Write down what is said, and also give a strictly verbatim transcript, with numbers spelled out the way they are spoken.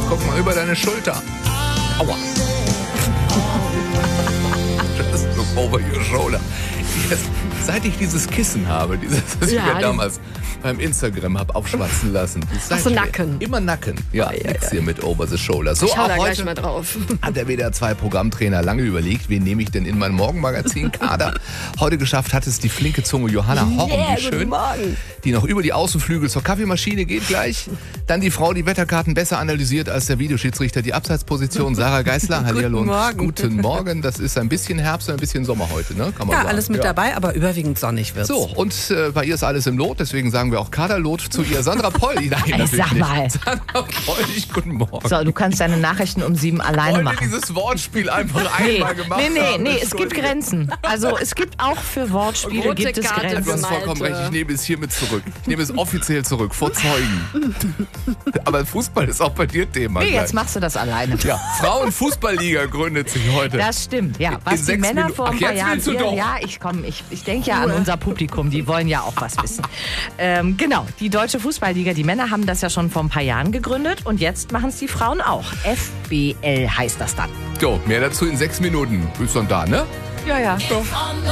Guck mal über deine Schulter. Aua. Das ist so over your shoulder. Jetzt, seit ich dieses Kissen habe, dieses, das Ja, ich mir die- damals beim Instagram habe aufschwatzen lassen. Ach so, Nacken. Immer Nacken. Ja, ja, nix ja. hier mit over the shoulder. So, Ich schau auch da gleich heute mal drauf. hat der W D R zwei Programmtrainer lange überlegt, wen nehme ich denn in mein Morgenmagazin-Kader. Heute geschafft hat es die flinke Zunge Johanna Horn, Yeah, wie schön, guten Morgen. die noch über die Außenflügel zur Kaffeemaschine geht gleich. Dann die Frau, die Wetterkarten besser analysiert als der Videoschiedsrichter die Abseitsposition, Sarah Geisler. Hallihallo. Guten Morgen. Guten Morgen. Das ist ein bisschen Herbst und ein bisschen Sommer heute, ne? Kann man Ja, sagen. alles mit Ja. dabei, aber überwiegend sonnig wird's. So, und äh, bei ihr ist alles im Lot, deswegen sagen wir auch Kaderlot zu ihr. Sandra Polly. Nein, Ey, natürlich sag nicht. mal. Sandra Polly, guten Morgen. So, du kannst deine Nachrichten um sieben alleine Heute machen. dieses Wortspiel einfach Nee, einmal gemacht nee, nee, haben. nee, es gibt Entschuldige. Grenzen. Also es gibt auch für Wortspiele Rote gibt es Karte Du Grenzen. hast vollkommen Malte. recht, ich nehme es hiermit zurück. Ich nehme es offiziell zurück, vor Zeugen. Aber Fußball ist auch bei dir Thema. Nee, gleich. jetzt machst du das alleine. Ja, Frauenfußballliga gründet sich heute. Das stimmt, ja. Was In die sechs Männer Minuten- vor ein Ach, paar jetzt Jahren... willst du Ja, doch. ja, ich komme, ich, ich denke ja an unser Publikum, die wollen ja auch was wissen. Ähm, genau, die Deutsche Fußballliga, die Männer haben das ja schon vor ein paar Jahren gegründet und jetzt machen es die Frauen auch. F B L heißt das dann. So, mehr dazu in sechs Minuten. Bist du dann da, ne? Ja, ja.